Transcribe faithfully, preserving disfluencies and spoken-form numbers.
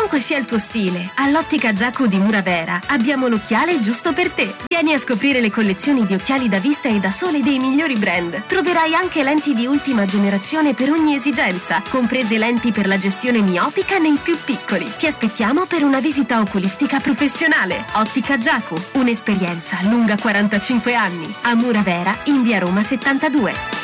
Qualunque sia il tuo stile, all'Ottica Giacu di Muravera abbiamo l'occhiale giusto per te. Vieni a scoprire le collezioni di occhiali da vista e da sole dei migliori brand. Troverai anche lenti di ultima generazione per ogni esigenza, comprese lenti per la gestione miopica nei più piccoli. Ti aspettiamo per una visita oculistica professionale. Ottica Giacu, un'esperienza lunga quarantacinque anni. A Muravera, in via Roma settantadue.